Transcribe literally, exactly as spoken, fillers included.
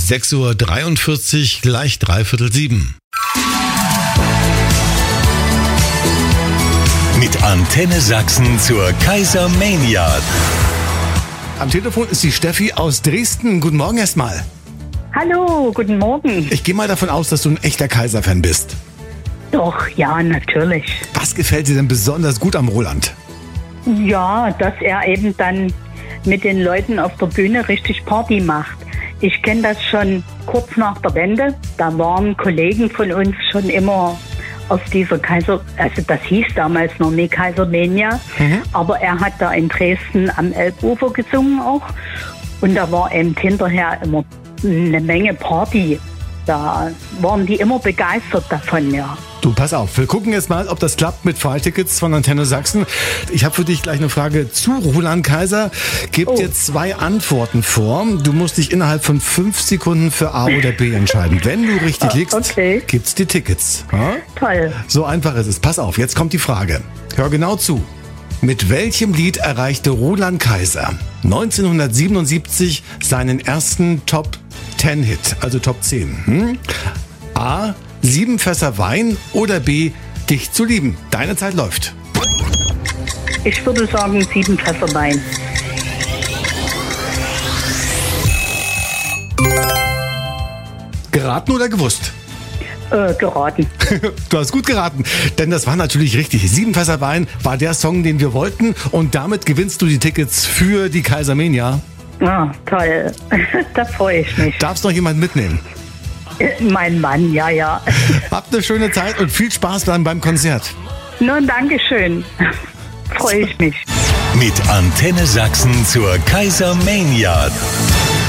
sechs Uhr dreiundvierzig, gleich dreiviertel sieben. Mit Antenne Sachsen zur Kaisermania. Am Telefon ist die Steffi aus Dresden. Guten Morgen erstmal. Hallo, guten Morgen. Ich gehe mal davon aus, dass du ein echter Kaiser-Fan bist. Doch, ja, natürlich. Was gefällt dir denn besonders gut am Roland? Ja, dass er eben dann mit den Leuten auf der Bühne richtig Party macht. Ich kenne das schon kurz nach der Wende. Da waren Kollegen von uns schon immer auf dieser Kaiser, also das hieß damals noch nie Kaisermania, mhm. aber er hat da in Dresden am Elbufer gesungen auch. Und da war eben hinterher immer eine Menge Party. Da waren die immer begeistert davon, ja. Du, pass auf, wir gucken jetzt mal, ob das klappt mit Freitickets von Antenne Sachsen. Ich habe für dich gleich eine Frage zu Roland Kaiser. Gib Oh. dir zwei Antworten vor. Du musst dich innerhalb von fünf Sekunden für A oder B entscheiden. Wenn du richtig liegst, Okay. gibt's die Tickets. Ja? Toll. So einfach ist es. Pass auf, jetzt kommt die Frage. Hör genau zu. Mit welchem Lied erreichte Roland Kaiser neunzehnhundertsiebenundsiebzig seinen ersten Top zehn Hit, also Top zehn? Hm? A. Sieben Fässer Wein oder B. Dich zu lieben. Deine Zeit läuft. Ich würde sagen, sieben Fässer Wein. Geraten oder gewusst? Äh, geraten. Du hast gut geraten, denn das war natürlich richtig. Sieben Fässer Wein war der Song, den wir wollten, und damit gewinnst du die Tickets für die Kaisermania. Ah, toll. Da freue ich mich. Darfst noch jemand mitnehmen? Äh, Mein Mann, ja, ja. Habt eine schöne Zeit und viel Spaß dann beim Konzert. Nun, Dankeschön. Freue ich mich. Mit Antenne Sachsen zur Kaisermania.